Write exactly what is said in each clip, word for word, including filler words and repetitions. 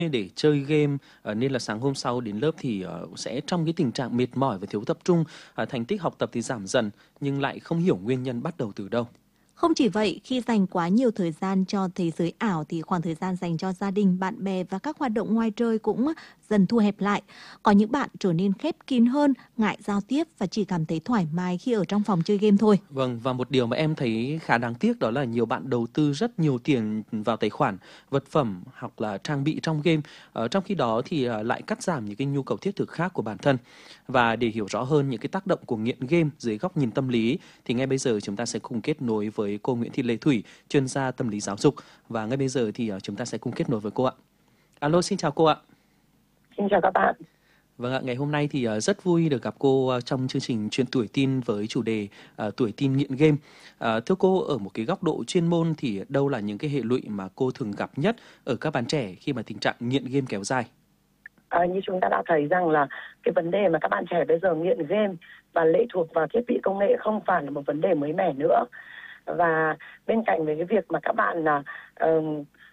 để chơi game, ờ, nên là sáng hôm sau đến lớp thì, ờ, sẽ trong cái tình trạng mệt mỏi và thiếu tập trung, ờ, thành tích học tập thì giảm dần, nhưng lại không hiểu nguyên nhân bắt đầu từ đâu. Không chỉ vậy, khi dành quá nhiều thời gian cho thế giới ảo thì khoảng thời gian dành cho gia đình, bạn bè và các hoạt động ngoài trời cũng dần thu hẹp lại. Có những bạn trở nên khép kín hơn, ngại giao tiếp và chỉ cảm thấy thoải mái khi ở trong phòng chơi game thôi. Vâng, và một điều mà em thấy khá đáng tiếc đó là nhiều bạn đầu tư rất nhiều tiền vào tài khoản, vật phẩm hoặc là trang bị trong game, ờ, trong khi đó thì, ờ, lại cắt giảm những cái nhu cầu thiết thực khác của bản thân. Và để hiểu rõ hơn những cái tác động của nghiện game dưới góc nhìn tâm lý thì ngay bây giờ chúng ta sẽ cùng kết nối với cô Nguyễn Thị Lê Thủy, chuyên gia tâm lý giáo dục. Và ngay bây giờ thì, ờ, chúng ta sẽ cùng kết nối với cô ạ. Alo, xin chào cô ạ. Xin chào các bạn. Vâng ạ, ngày hôm nay thì, ờ, rất vui được gặp cô, ơ, trong chương trình Chuyện tuổi tin với chủ đề, ờ, tuổi tin nghiện game. Ờ, thưa cô, ở một cái góc độ chuyên môn thì đâu là những cái hệ lụy mà cô thường gặp nhất ở các bạn trẻ khi mà tình trạng nghiện game kéo dài? À, như chúng ta đã thấy rằng là cái vấn đề mà các bạn trẻ bây giờ nghiện game và lệ thuộc vào thiết bị công nghệ không phải là một vấn đề mới mẻ nữa. Và bên cạnh với cái việc mà các bạn là uh,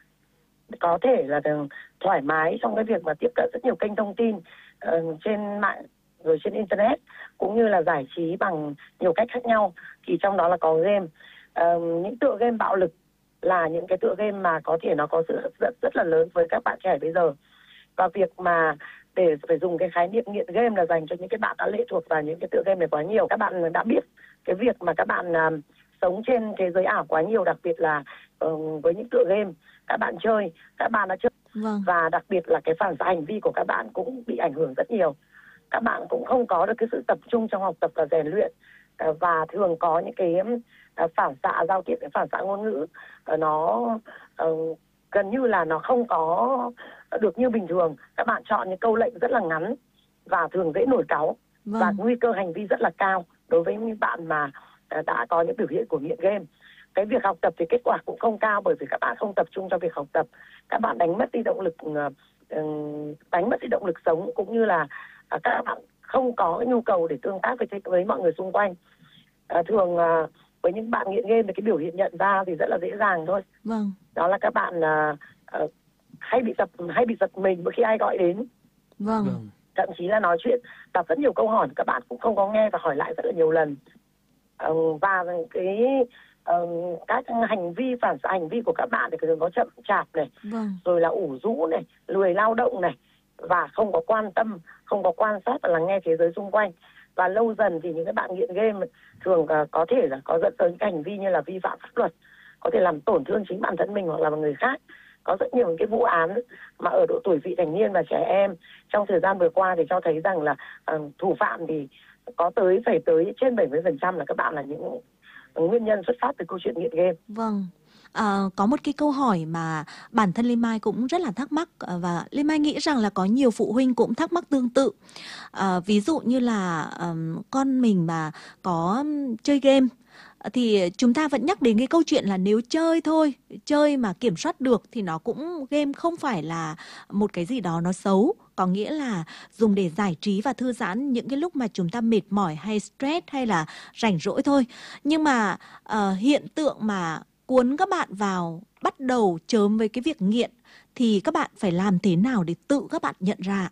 có thể là thoải mái trong cái việc mà tiếp cận rất nhiều kênh thông tin uh, trên mạng rồi trên internet cũng như là giải trí bằng nhiều cách khác nhau, thì trong đó là có game. Uh, những tựa game bạo lực là những cái tựa game mà có thể nó có sự hấp dẫn rất là lớn với các bạn trẻ bây giờ. Và việc mà để phải dùng cái khái niệm nghiện game là dành cho những cái bạn đã lệ thuộc vào những cái tựa game này quá nhiều. Các bạn đã biết cái việc mà các bạn uh, sống trên thế giới ảo quá nhiều, đặc biệt là uh, với những tựa game các bạn chơi, các bạn đã chơi Vâng. và đặc biệt là cái phản xạ hành vi của các bạn cũng bị ảnh hưởng rất nhiều. Các bạn cũng không có được cái sự tập trung trong học tập và rèn luyện, uh, và thường có những cái uh, phản xạ giao tiếp, cái phản xạ ngôn ngữ uh, nó uh, gần như là nó không có được như bình thường. Các bạn chọn những câu lệnh rất là ngắn và thường dễ nổi cáu. Vâng. Và nguy cơ hành vi rất là cao đối với những bạn mà đã có những biểu hiện của nghiện game. Cái việc học tập thì kết quả cũng không cao, bởi vì các bạn không tập trung cho việc học tập. Các bạn đánh mất đi động lực đánh mất đi động lực sống, cũng như là các bạn không có nhu cầu để tương tác với với mọi người xung quanh. À, thường với những bạn nghiện game thì cái biểu hiện nhận ra thì rất là dễ dàng thôi. Vâng. Đó là các bạn uh, uh, hay bị giật hay bị giật mình mỗi khi ai gọi đến. Vâng. Vâng. Thậm chí là nói chuyện, đặt rất nhiều câu hỏi các bạn cũng không có nghe và hỏi lại rất là nhiều lần. Uh, và cái uh, các hành vi phản xạ hành vi của các bạn thì thường có chậm chạp này, vâng. rồi là ủ rũ này, lười lao động này, và không có quan tâm, không có quan sát và lắng nghe thế giới xung quanh. Và lâu dần thì những cái bạn nghiện game thường uh, có thể là có dẫn tới những hành vi như là vi phạm pháp luật, có thể làm tổn thương chính bản thân mình hoặc là người khác. Có rất nhiều những cái vụ án mà ở độ tuổi vị thành niên và trẻ em trong thời gian vừa qua thì cho thấy rằng là uh, thủ phạm thì có tới phải tới trên bảy mươi phần trăm là các bạn là những nguyên nhân xuất phát từ câu chuyện nghiện game. Vâng. À, có một cái câu hỏi mà bản thân Lê Mai cũng rất là thắc mắc, và Lê Mai nghĩ rằng là có nhiều phụ huynh cũng thắc mắc tương tự. À, ví dụ như là um, con mình mà có chơi game thì chúng ta vẫn nhắc đến cái câu chuyện là nếu chơi thôi, chơi mà kiểm soát được thì nó cũng, game không phải là một cái gì đó nó xấu, có nghĩa là dùng để giải trí và thư giãn những cái lúc mà chúng ta mệt mỏi hay stress hay là rảnh rỗi thôi. Nhưng mà uh, hiện tượng mà cuốn các bạn vào bắt đầu chớm với cái việc nghiện thì các bạn phải làm thế nào để tự các bạn nhận ra?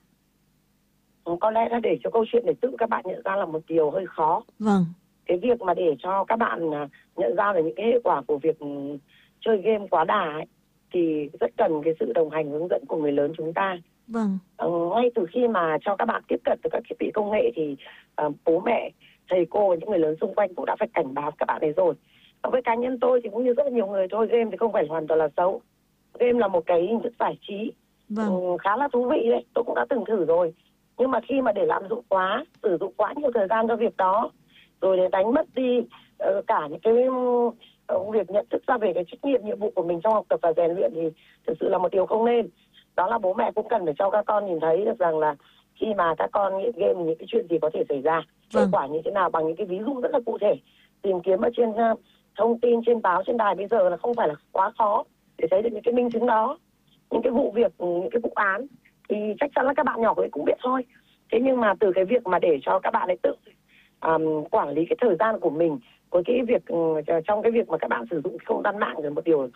Có lẽ là để cho câu chuyện để tự các bạn nhận ra là một điều hơi khó. Vâng. Cái việc mà để cho các bạn nhận ra được những cái hệ quả của việc chơi game quá đà ấy, thì rất cần cái sự đồng hành hướng dẫn của người lớn chúng ta. Vâng. Ờ, ngay từ khi mà cho các bạn tiếp cận với các thiết bị công nghệ thì uh, bố mẹ, thầy cô và những người lớn xung quanh cũng đã phải cảnh báo các bạn ấy rồi. Và với cá nhân tôi thì cũng như rất là nhiều người thôi, game thì không phải hoàn toàn là xấu. Game là một cái hình thức giải trí, vâng. um, khá là thú vị đấy, tôi cũng đã từng thử rồi. Nhưng mà khi mà để lạm dụng quá, sử dụng quá nhiều thời gian cho việc đó, rồi để đánh mất đi uh, cả những cái uh, việc nhận thức ra về cái trách nhiệm, nhiệm vụ của mình trong học tập và rèn luyện thì thực sự là một điều không nên. Đó là bố mẹ cũng cần phải cho các con nhìn thấy được rằng là khi mà các con nghiện game những cái chuyện gì có thể xảy ra, vâng. hiệu quả như thế nào bằng những cái ví dụ rất là cụ thể. Tìm kiếm ở trên uh, thông tin, trên báo, trên đài bây giờ là không phải là quá khó để thấy được những cái minh chứng đó. Những cái vụ việc, những cái vụ án thì chắc chắn là các bạn nhỏ ấy cũng biết thôi. Thế nhưng mà từ cái việc mà để cho các bạn ấy tự um, quản lý cái thời gian của mình với cái việc uh, trong cái việc mà các bạn sử dụng không gian mạng là một điều